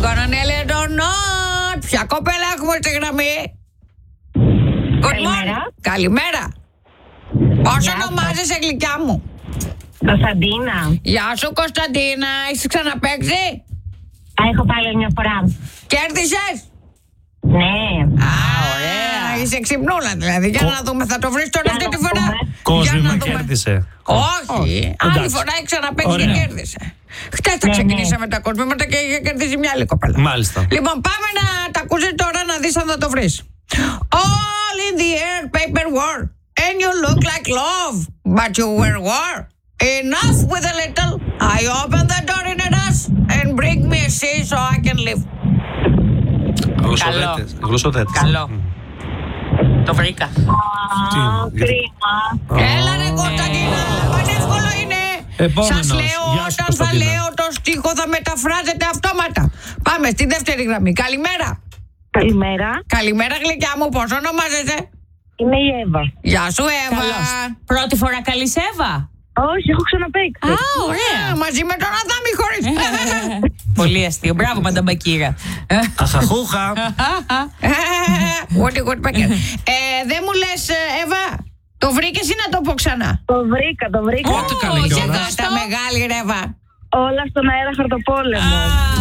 gonna nail it or not. Ποια κοπέλα έχουμε στη γραμμή? Καλημέρα. Πώς ονομάζεσαι, γλυκιά μου? Κωνσταντίνα. Γεια σου, Κωνσταντίνα. Έχεις ξαναπαίξει? Έχω πάλι μια φορά. Κέρδισες? Ναι. Ωραία. Είσαι ξυπνούλα δηλαδή. Για να δούμε, θα το βρεις τώρα αυτή τη φορά? Κόσμημα κέρδισε. Όχι. Άλλη φορά έχει ξαναπαίξει και κέρδισε. Χτες τα ξεκινήσαμε τα κοσμήματα και είχε κερδίσει μια άλλη κοπέλα. Μάλιστα. Λοιπόν, πάμε να τα ακούσεις τώρα να δεις αν θα το βρεις. All in the air, paper war. And you look like love, but you wear war. Enough with a little. I open the door in a rush and bring me a sea so I can live. Γλωσσοδέτες. Καλό. Το βρήκα. Κρίμα. Έλα ρε Κωνσταντίνα, πανεύκολο είναι. Σας λέω, όταν θα λέω το στίχο θα μεταφράζεται αυτόματα. Πάμε στη δεύτερη γραμμή. Καλημέρα. Καλημέρα. Καλημέρα, γλυκιά μου, πώς ονομάζεσαι? Είμαι η Εύα. Γεια σου, Εύα. Πρώτη φορά καλής Εύα. Όχι, έχω ξαναπαίξει. Ωραία. Μαζί με τον Αδάμι χωρίς. Πολύ αστείο. Μπράβο, Μανταμπακύρα. Αχαχούχα. What a good packet. Δεν μου λες, Εύα, το βρήκες ή να το πω ξανά? Το βρήκα. Πότε καλή κιόλας. Τα μεγάλη ρεύα. Όλα στον αέρα χαρτοπόλεμο.